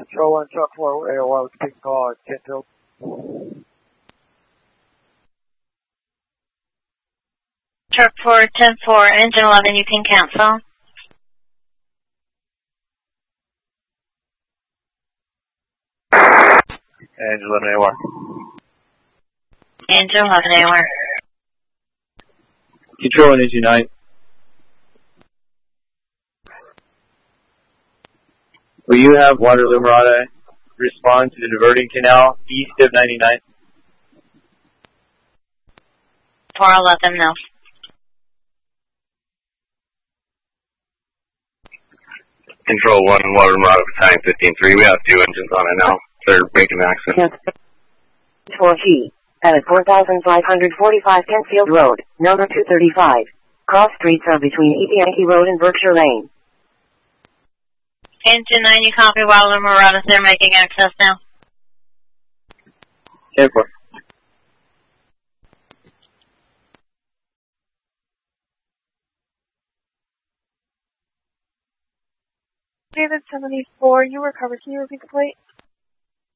Control 1, Truck 4, AOL, big call, Kentfield. Truck 4, 10-4, engine 11, you can cancel. Engine 11 AOR. Engine 11, AOR. Control 1 is Unite. Will you have Waterloo Murata respond to the diverting canal east of 99? 4, I'll let them know. Control 1, Waterloo Murata, Battalion 15-3. We have 2 engines on it now. They're breaking access. 4G. At 4545 Kentfield Road, number 235. Cross streets are between East Yankee Road and Berkshire Lane. Engine 9, you copy Waterloo Murata, they're making access now. Airport. David 74, you recovered. Can you repeat the plate?